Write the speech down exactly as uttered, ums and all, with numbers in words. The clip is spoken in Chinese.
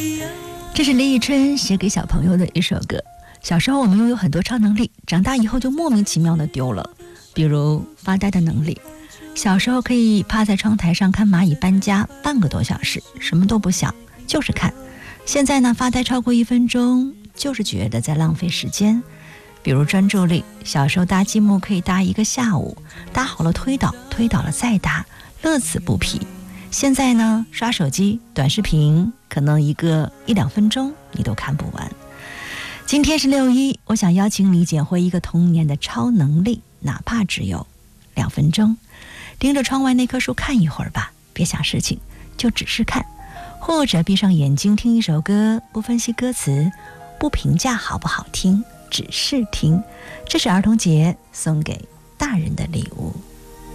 这是李宇春写给小朋友的一首歌。小时候我们拥有很多超能力，长大以后就莫名其妙的丢了，比如发呆的能力。小时候可以趴在窗台上看蚂蚁搬家半个多小时，什么都不想，就是看。现在呢，发呆超过一分钟就是觉得在浪费时间。比如专注力，小时候搭积木可以搭一个下午，搭好了推倒，推倒了再搭，乐此不疲。现在呢，刷手机短视频可能一个一两分钟你都看不完。今天是六一，我想邀请你捡回一个童年的超能力，哪怕只有两分钟。盯着窗外那棵树看一会儿吧，别想事情，就只是看。或者闭上眼睛听一首歌，不分析歌词，不评价好不好听，只是听。这是儿童节送给大人的礼物。